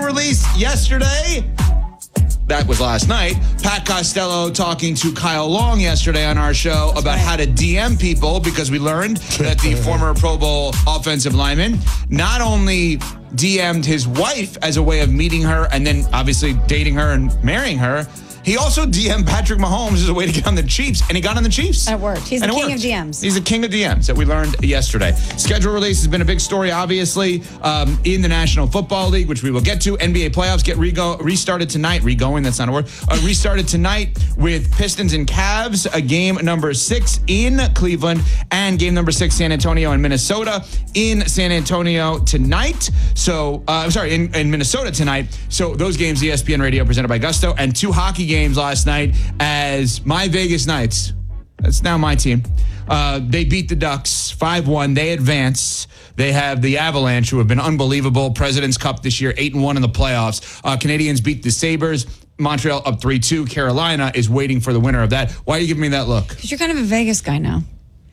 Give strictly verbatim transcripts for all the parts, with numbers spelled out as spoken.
release yesterday. That was last night. Pat Costello talking to Kyle Long yesterday on our show about how to D M people, because we learned that the former Pro Bowl offensive lineman not only D M'd his wife as a way of meeting her and then obviously dating her and marrying her, he also D M'd Patrick Mahomes as a way to get on the Chiefs, and he got on the Chiefs. And it worked. He's and the king worked. of D Ms. He's the king of D Ms that we learned yesterday. Schedule release has been a big story, obviously, um, in the National Football League, which we will get to. N B A playoffs get re-go, restarted tonight. Re-going, that's not a word. Uh, restarted tonight with Pistons and Cavs, a game number six in Cleveland, and game number six, San Antonio and Minnesota in San Antonio tonight. So, uh, I'm sorry, in, in Minnesota tonight. So those games, E S P N Radio presented by Gusto, and two hockey games last night as my Vegas Knights, that's now my team, uh, they beat the Ducks five one. They advance. They have the Avalanche, who have been unbelievable. President's Cup this year, eight and one in the playoffs. Uh, Canadians beat the Sabres. Montreal up three two. Carolina is waiting for the winner of that. Why are you giving me that look? Because you're kind of a Vegas guy now.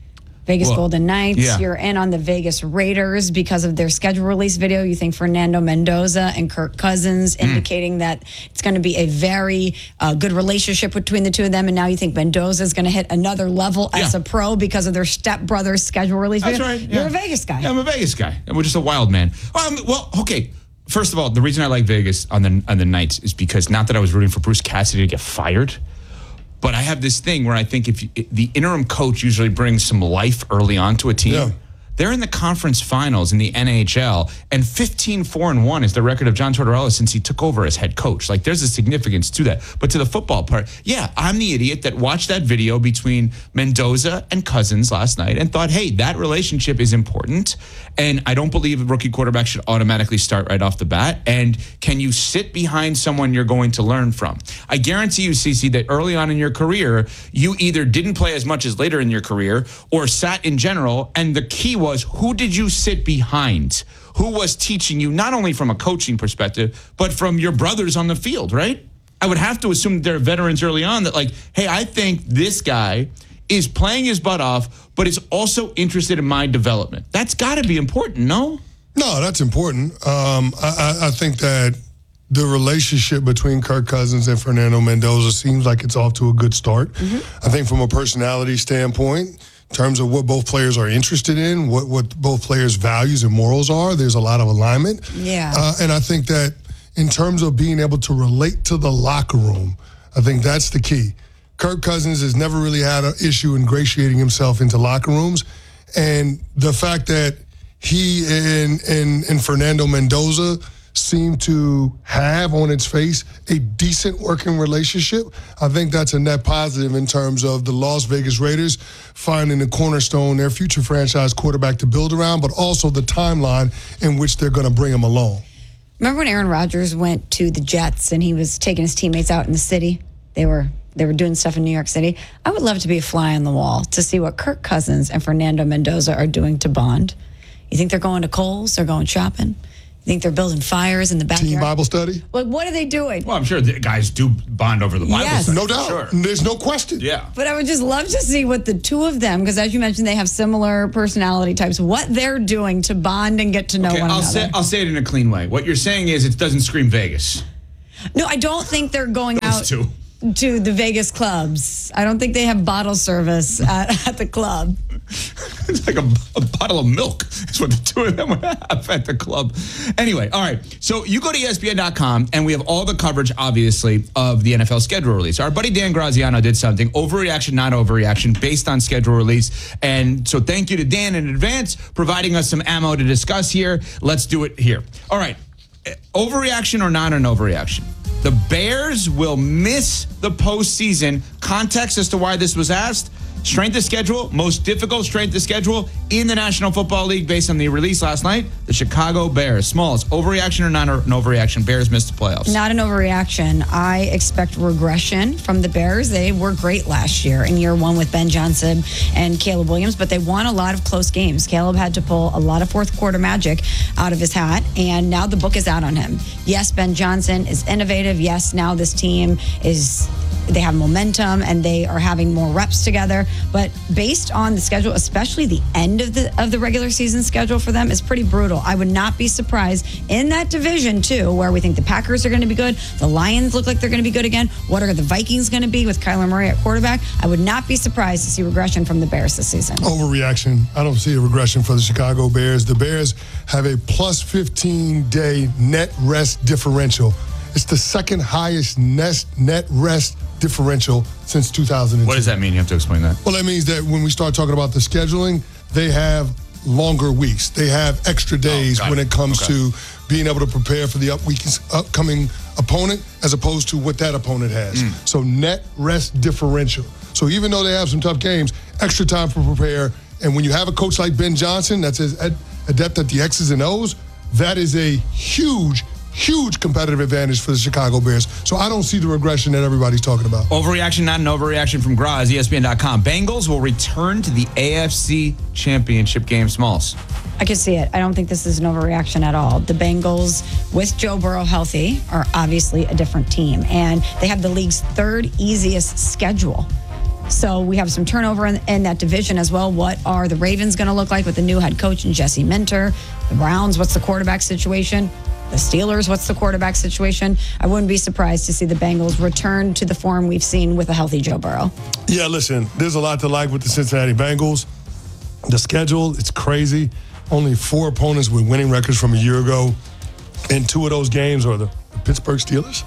Vegas Well, Golden Knights. yeah. You're in on the Vegas Raiders because of their schedule release video. You think Fernando Mendoza and Kirk Cousins, Mm. indicating that it's going to be a very uh, good relationship between the two of them. And now you think Mendoza is going to hit another level as Yeah. a pro because of their stepbrother's schedule release That's video. right. You're yeah. a Vegas guy. Yeah, I'm a Vegas guy. And we're just a wild man. Um, well, okay. First of all, the reason I like Vegas on the on the Knights is because not that I was rooting for Bruce Cassidy to get fired, but I have this thing where I think if you, the interim coach usually brings some life early on to a team. Yeah. They're in the conference finals in the N H L, and fifteen four and one is the record of John Tortorella since he took over as head coach. Like, there's a significance to that. But to the football part, yeah, I'm the idiot that watched that video between Mendoza and Cousins last night and thought, hey, that relationship is important, and I don't believe a rookie quarterback should automatically start right off the bat. And can you sit behind someone you're going to learn from? I guarantee you, Cece, that early on in your career, you either didn't play as much as later in your career or sat in general, and the key was, was who did you sit behind? Who was teaching you, not only from a coaching perspective, but from your brothers on the field, right? I would have to assume that they're veterans early on that, like, hey, I think this guy is playing his butt off, but is also interested in my development. That's got to be important, no? No, that's important. Um, I, I, I think that the relationship between Kirk Cousins and Fernando Mendoza seems like it's off to a good start. Mm-hmm. I think from a personality standpoint, in terms of what both players are interested in, what, what both players' values and morals are, there's a lot of alignment. Yeah. Uh, and I think that in terms of being able to relate to the locker room, I think that's the key. Kirk Cousins has never really had an issue ingratiating himself into locker rooms. And the fact that he and, and, and Fernando Mendoza seem to have on its face a decent working relationship, I think that's a net positive in terms of the Las Vegas Raiders finding the cornerstone, their future franchise quarterback to build around, but also the timeline in which they're going to bring him along. Remember when Aaron Rodgers went to the Jets and he was taking his teammates out in the city? They were they were doing stuff in New York City. I would love to be a fly on the wall to see what Kirk Cousins and Fernando Mendoza are doing to bond. You think they're going to Kohl's? They're going shopping? You think they're building fires in the backyard? Team Bible study? Like, what are they doing? Well, I'm sure the guys do bond over the Bible Yes. study. No doubt. Sure. There's no question. Yeah. But I would just love to see what the two of them, because as you mentioned, they have similar personality types, what they're doing to bond and get to know Okay, one I'll another. say I'll say it in a clean way. What you're saying is it doesn't scream Vegas. No, I don't think they're going Those out two. to the Vegas clubs. I don't think they have bottle service at, at the club. It's like a, a bottle of milk is what the two of them would have at the club. Anyway, all right. So you go to E S P N dot com, and we have all the coverage, obviously, of the N F L schedule release. Our buddy Dan Graziano did something, overreaction, not overreaction, based on schedule release. And so thank you to Dan in advance, providing us some ammo to discuss here. Let's do it here. All right. Overreaction or not an overreaction? The Bears will miss the postseason. Context as to why this was asked. Strength of schedule, most difficult strength of schedule in the National Football League based on the release last night. The Chicago Bears. Smalls, overreaction or not an overreaction? Bears missed the playoffs. Not an overreaction. I expect regression from the Bears. They were great last year in year one with Ben Johnson and Caleb Williams, but they won a lot of close games. Caleb had to pull a lot of fourth quarter magic out of his hat, and now the book is out on him. Yes, Ben Johnson is innovative. Yes, now this team is... they have momentum and they are having more reps together. But based on the schedule, especially the end end of the of the regular season schedule for them is pretty brutal. I would not be surprised in that division too, where we think the Packers are going to be good, the Lions look like they're going to be good again. What are the Vikings going to be with Kyler Murray at quarterback? I would not be surprised to see regression from the Bears this season. Overreaction. I don't see a regression for the Chicago Bears. The Bears have a plus fifteen day net rest differential. It's the second highest net, net rest differential since two thousand two. What does that mean? You have to explain that. Well, that means that when we start talking about the scheduling, they have longer weeks. They have extra days oh, when it, it comes okay. to being able to prepare for the up week's upcoming opponent as opposed to what that opponent has. Mm. So net rest differential. So even though they have some tough games, extra time for prepare. And when you have a coach like Ben Johnson that's as adept at the X's and O's, that is a huge Huge competitive advantage for the Chicago Bears. So I don't see the regression that everybody's talking about. Overreaction, not an overreaction from Graz, E S P N dot com. Bengals will return to the A F C Championship game. Smalls. I can see it. I don't think this is an overreaction at all. The Bengals, with Joe Burrow healthy, are obviously a different team. And they have the league's third easiest schedule. So we have some turnover in, in that division as well. What are the Ravens going to look like with the new head coach and Jesse Minter? The Browns, what's the quarterback situation? The Steelers, what's the quarterback situation? I wouldn't be surprised to see the Bengals return to the form we've seen with a healthy Joe Burrow. Yeah, listen, there's a lot to like with the Cincinnati Bengals. The schedule, it's crazy. Only four opponents with winning records from a year ago. And two of those games are the, the Pittsburgh Steelers.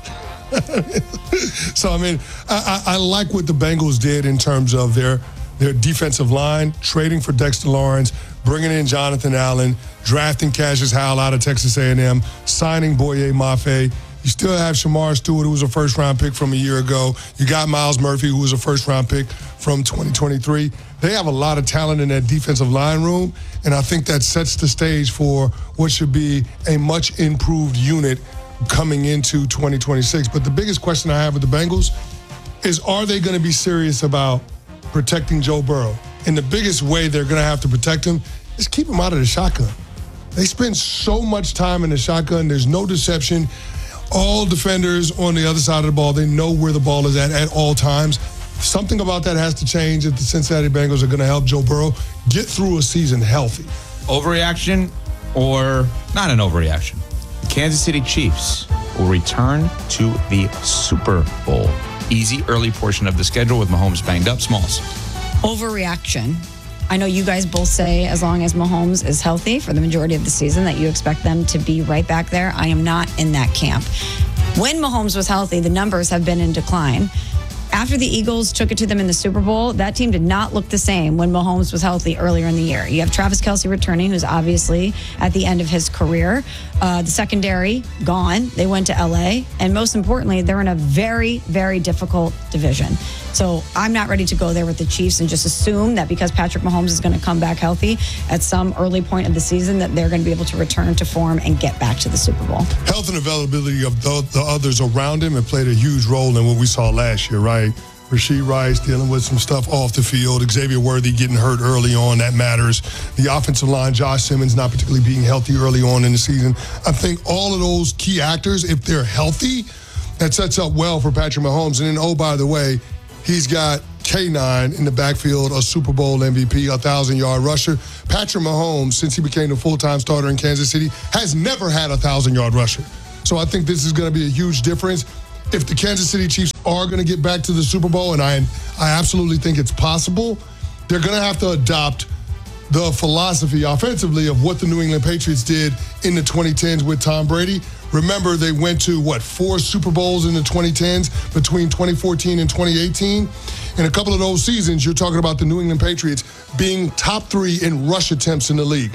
So, I mean, I, I, I like what the Bengals did in terms of their, their defensive line, trading for Dexter Lawrence, bringing in Jonathan Allen, drafting Cassius Howell out of Texas A and M, signing Boye Mafe. You still have Shamar Stewart, who was a first-round pick from a year ago. You got Miles Murphy, who was a first-round pick from twenty twenty-three. They have a lot of talent in that defensive line room, and I think that sets the stage for what should be a much-improved unit coming into twenty twenty-six. But the biggest question I have with the Bengals is, are they going to be serious about protecting Joe Burrow? And the biggest way they're going to have to protect him is keep him out of the shotgun. They spend so much time in the shotgun. There's no deception. All defenders on the other side of the ball, they know where the ball is at at all times. Something about that has to change if the Cincinnati Bengals are going to help Joe Burrow get through a season healthy. Overreaction or not an overreaction? The Kansas City Chiefs will return to the Super Bowl. Easy early portion of the schedule with Mahomes banged up. Smalls. Overreaction. I know you guys both say as long as Mahomes is healthy for the majority of the season that you expect them to be right back there. I am not in that camp. When Mahomes was healthy, the numbers have been in decline. After the Eagles took it to them in the Super Bowl, that team did not look the same when Mahomes was healthy earlier in the year. You have Travis Kelce returning, who's obviously at the end of his career. Uh, the secondary, gone. They went to L A. And most importantly, they're in a very, very difficult division. So I'm not ready to go there with the Chiefs and just assume that because Patrick Mahomes is going to come back healthy at some early point of the season that they're going to be able to return to form and get back to the Super Bowl. Health and availability of the, the others around him have played a huge role in what we saw last year, right? Rasheed Rice dealing with some stuff off the field. Xavier Worthy getting hurt early on. That matters. The offensive line, Josh Simmons not particularly being healthy early on in the season. I think all of those key actors, if they're healthy, that sets up well for Patrick Mahomes. And then, oh, by the way, he's got K nine in the backfield, a Super Bowl M V P, a thousand-yard rusher. Patrick Mahomes, since he became the full-time starter in Kansas City, has never had a thousand-yard rusher. So I think this is going to be a huge difference. If the Kansas City Chiefs are going to get back to the Super Bowl, and I, I absolutely think it's possible, they're going to have to adopt the philosophy offensively of what the New England Patriots did in the twenty tens with Tom Brady. Remember, they went to, what, four Super Bowls in the twenty tens between twenty fourteen and twenty eighteen? In a couple of those seasons, you're talking about the New England Patriots being top three in rush attempts in the league.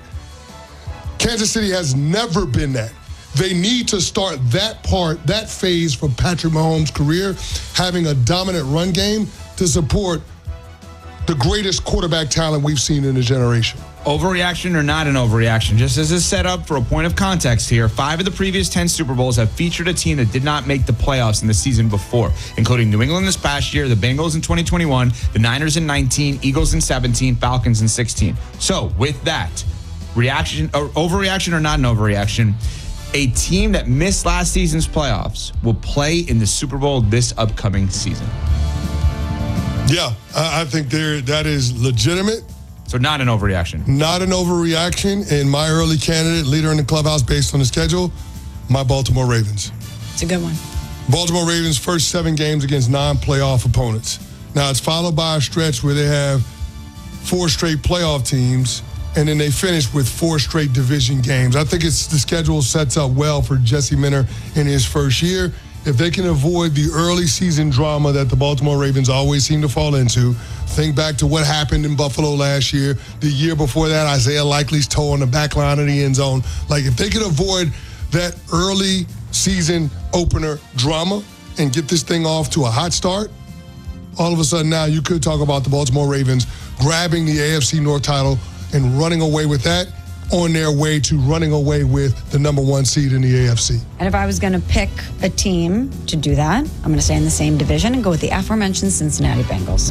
Kansas City has never been that. They need to start that part, that phase for Patrick Mahomes' career, having a dominant run game to support the greatest quarterback talent we've seen in a generation. Overreaction or not an overreaction? Just as a setup for a point of context here, five of the previous ten Super Bowls have featured a team that did not make the playoffs in the season before, including New England this past year, the Bengals in twenty twenty-one, the Niners in nineteen, Eagles in seventeen, Falcons in sixteen. So with that, reaction or overreaction or not an overreaction, a team that missed last season's playoffs will play in the Super Bowl this upcoming season. Yeah, I think there that is legitimate. It's So not an overreaction. Not an overreaction. And my early candidate, leader in the clubhouse based on the schedule, my Baltimore Ravens. It's a good one. Baltimore Ravens' first seven games against non-playoff opponents. Now, it's followed by a stretch where they have four straight playoff teams, and then they finish with four straight division games. I think it's the schedule sets up well for Jesse Minter in his first year. If they can avoid the early season drama that the Baltimore Ravens always seem to fall into, think back to what happened in Buffalo last year, the year before that, Isaiah Likely's toe on the back line of the end zone. Like, if they can avoid that early season opener drama and get this thing off to a hot start, all of a sudden now you could talk about the Baltimore Ravens grabbing the A F C North title and running away with that, on their way to running away with the number one seed in the A F C. And if I was going to pick a team to do that, I'm going to stay in the same division and go with the aforementioned Cincinnati Bengals.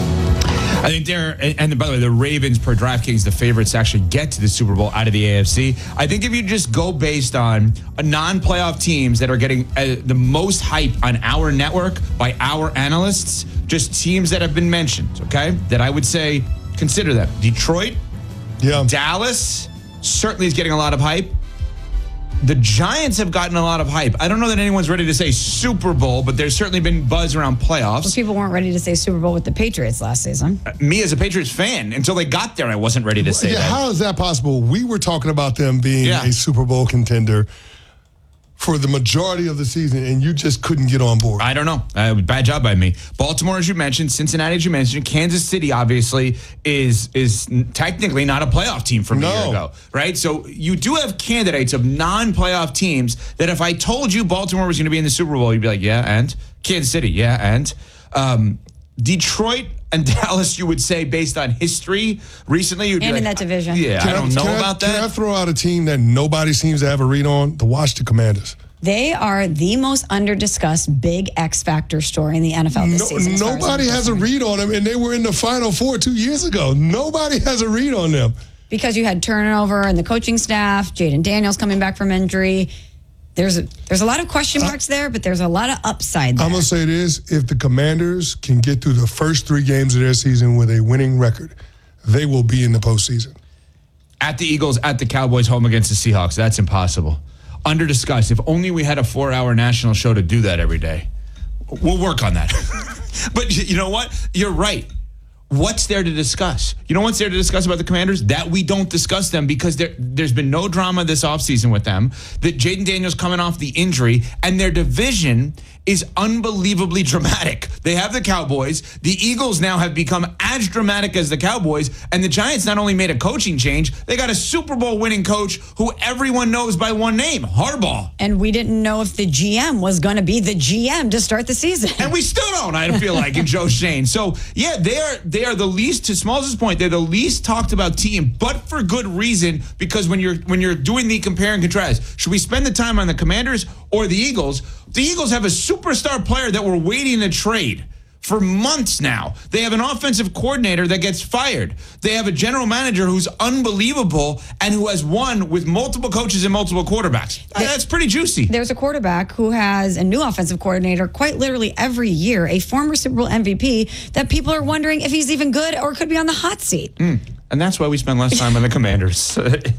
I think they're, and by the way, the Ravens per DraftKings, the favorites to actually get to the Super Bowl out of the A F C. I think if you just go based on a non-playoff teams that are getting uh, the most hype on our network by our analysts, just teams that have been mentioned, okay, that I would say consider them. Detroit, yeah, Dallas certainly is getting a lot of hype. The Giants have gotten a lot of hype. I don't know that anyone's ready to say Super Bowl, but there's certainly been buzz around playoffs. Well, people weren't ready to say Super Bowl with the Patriots last season. Uh, me as a Patriots fan, until they got there, I wasn't ready to say yeah, that. How is that possible? We were talking about them being Yeah. a Super Bowl contender for the majority of the season, and you just couldn't get on board. I don't know. Uh, bad job by me. Baltimore, as you mentioned, Cincinnati, as you mentioned, Kansas City, obviously, is is technically not a playoff team from No. a year ago, right? So you do have candidates of non-playoff teams that if I told you Baltimore was going to be in the Super Bowl, you'd be like, yeah, and? Kansas City, yeah, and? Um, Detroit and Dallas, you would say, based on history recently, you'd be And like, in that division. Yeah, Can I don't know can about Can I that. throw out a team that nobody seems to have a read on? The Washington Commanders. They are the most under-discussed big X Factor story in the N F L this No, season. as far as I'm nobody has a concerned. read on them, and they were in the Final Four two years ago. Nobody has a read on them. Because you had turnover in the coaching staff, Jaden Daniels coming back from injury. There's a, there's a lot of question marks there, but there's a lot of upside there. I'm going to say this. If the Commanders can get through the first three games of their season with a winning record, they will be in the postseason. At the Eagles, at the Cowboys, home against the Seahawks. That's impossible. Under discussed. If only we had a four-hour national show to do that every day. We'll work on that. But you know what? You're right. What's there to discuss? You know what's there to discuss about the Commanders? That we don't discuss them because there, there's been no drama this offseason with them. That Jaden Daniels coming off the injury, and their division is unbelievably dramatic. They have the Cowboys. The Eagles now have become as dramatic as the Cowboys, and the Giants not only made a coaching change, they got a Super Bowl winning coach who everyone knows by one name, Harbaugh. And we didn't know if the G M was going to be the G M to start the season. And we still don't, I feel like, in Joe Shane. So, yeah, they are they are the least, to Smalls' point, they're the least talked about team, but for good reason, because when you're when you're doing the compare and contrast, should we spend the time on the Commanders or the Eagles? The Eagles have a superstar player that we're waiting to trade for months now. They have an offensive coordinator that gets fired. They have a general manager who's unbelievable and who has won with multiple coaches and multiple quarterbacks. That's pretty juicy. There's a quarterback who has a new offensive coordinator quite literally every year, a former Super Bowl M V P, that people are wondering if he's even good or could be on the hot seat. Mm. And that's why we spend less time on the Commanders.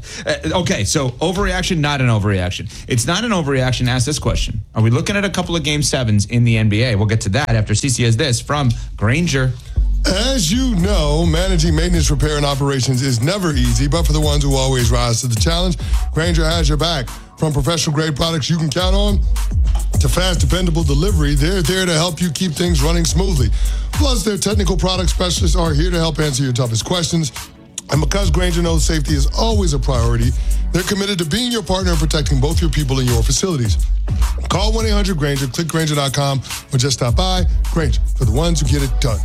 Okay, so overreaction, not an overreaction. It's not an overreaction. Ask this question. Are we looking at a couple of game sevens in the N B A? We'll get to that after C C has this from Granger. As you know, managing maintenance, repair, and operations is never easy, but for the ones who always rise to the challenge, Granger has your back. From professional-grade products you can count on to fast, dependable delivery, they're there to help you keep things running smoothly. Plus, their technical product specialists are here to help answer your toughest questions. And because Granger knows safety is always a priority, they're committed to being your partner in protecting both your people and your facilities. Call one eight hundred Granger, click Granger dot com, or just stop by. Granger, for the ones who get it done.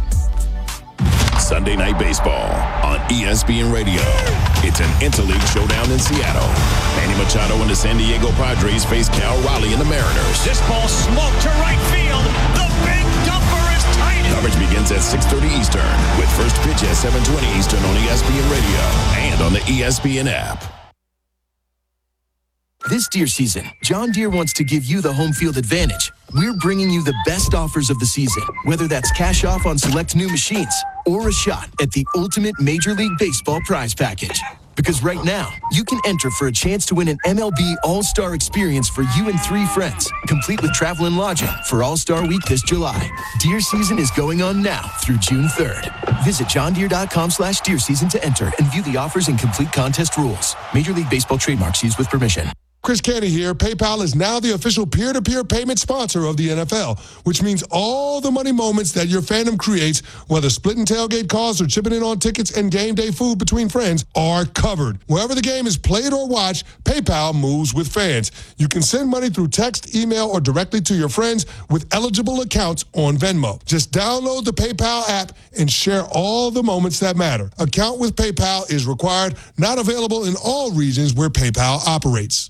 Sunday Night Baseball on E S P N Radio. It's an interleague showdown in Seattle. Manny Machado and the San Diego Padres face Cal Raleigh and the Mariners. This ball smoked to right field. The big dumper is tight. Coverage begins at six thirty Eastern with first pitch at seven twenty Eastern on E S P N Radio and on the E S P N app. This deer season, John Deere wants to give you the home field advantage we're bringing you the best offers of the season, whether that's cash off on select new machines or a shot at the ultimate Major League Baseball prize package. Because right now, you can enter for a chance to win an M L B All-Star experience for you and three friends, complete with travel and lodging for All-Star Week this July. Deer season is going on now through June third. Visit johndeere.com slash deer season to enter and view the offers and complete contest rules. Major League Baseball trademarks used with permission. Chris Canty here. PayPal is now the official peer-to-peer payment sponsor of the N F L, which means all the money moments that your fandom creates, whether splitting tailgate costs or chipping in on tickets and game day food between friends, are covered. Wherever the game is played or watched, PayPal moves with fans. You can send money through text, email, or directly to your friends with eligible accounts on Venmo. Just download the PayPal app and share all the moments that matter. Account with PayPal is required, not available in all regions where PayPal operates.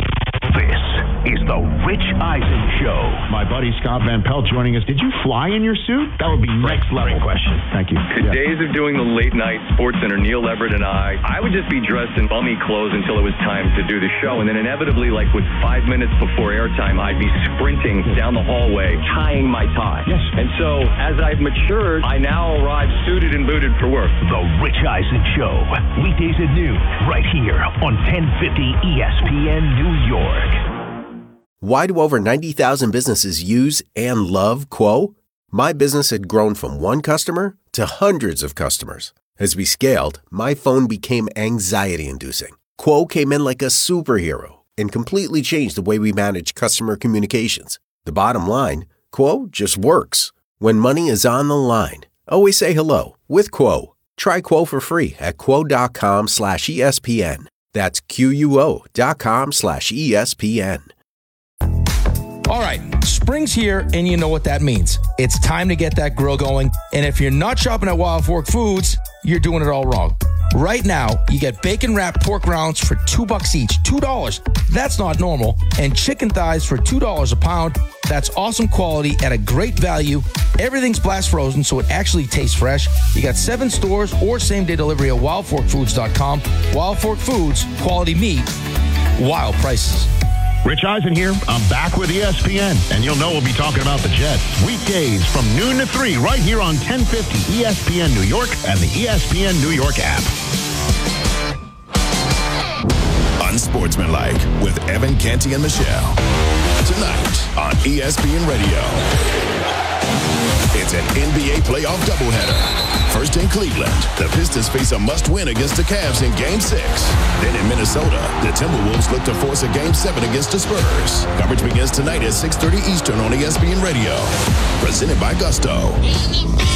This is the Rich Eisen Show. My buddy Scott Van Pelt joining us. Did you fly in your suit? That would be next level. Great question. Thank you. The Yeah. days of doing the late night Sports Center, Neil Everett and I, I would just be dressed in bummy clothes until it was time to do the show. And then inevitably, like with five minutes before airtime, I'd be sprinting down the hallway, tying my tie. Yes. And so as I've matured, I now arrive suited and booted for work. The Rich Eisen Show. Weekdays at noon, right here on ten fifty E S P N New York. Why do over ninety thousand businesses use and love Quo? My business had grown from one customer to hundreds of customers. As we scaled, my phone became anxiety-inducing. Quo came in like a superhero and completely changed the way we manage customer communications. The bottom line, Quo just works. When money is on the line, always say hello with Quo. Try Quo for free at quo.com slash ESPN. That's Q-U-O dot com slash ESPN. All right, spring's here, and you know what that means. It's time to get that grill going, and if you're not shopping at Wild Fork Foods, you're doing it all wrong. Right now, you get bacon-wrapped pork rounds for two bucks each, two dollars. That's not normal. And chicken thighs for two dollars a pound. That's awesome quality at a great value. Everything's blast frozen, so it actually tastes fresh. You got seven stores or same-day delivery at wild fork foods dot com. Wild Fork Foods, quality meat, wild prices. Rich Eisen here. I'm back with E S P N, and you'll know we'll be talking about the Jets. Weekdays from noon to three, right here on ten fifty E S P N New York and the E S P N New York app. Unsportsmanlike with Evan Canty and Michelle. Tonight on E S P N Radio. It's an N B A playoff doubleheader. First in Cleveland, the Pistons face a must-win against the Cavs in Game six. Then in Minnesota, the Timberwolves look to force a Game seven against the Spurs. Coverage begins tonight at six thirty Eastern on E S P N Radio. Presented by Gusto.